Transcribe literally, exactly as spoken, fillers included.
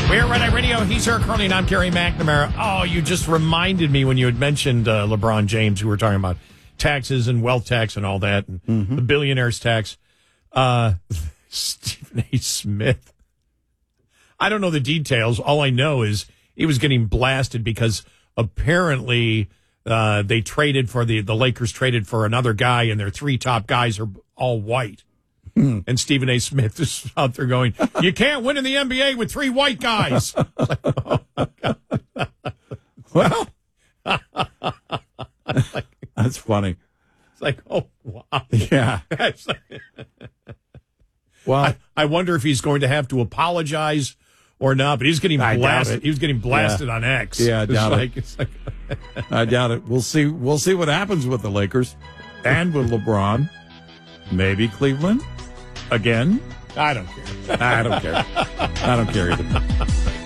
We're Red Eye Radio. He's Eric Carly, and I'm Gary McNamara. Oh, you just reminded me when you had mentioned uh, LeBron James, who were talking about taxes and wealth tax and all that, and mm-hmm. the billionaire's tax. Uh, Stephen A. Smith. I don't know the details. All I know is he was getting blasted because apparently uh, they traded for the, the Lakers traded for another guy, and their three top guys are all white. Hmm. And Stephen A. Smith is out there going, you can't win in the N B A with three white guys. Like, oh, well, that's funny. It's like, oh, wow. Yeah. Well, I, I wonder if he's going to have to apologize or not, but he's getting I blasted. He was getting blasted yeah. on X. Yeah, I it's doubt like, it. It's like, I doubt it. We'll see. We'll see what happens with the Lakers and with LeBron. Maybe Cleveland again. I don't care. I don't care. I don't care either.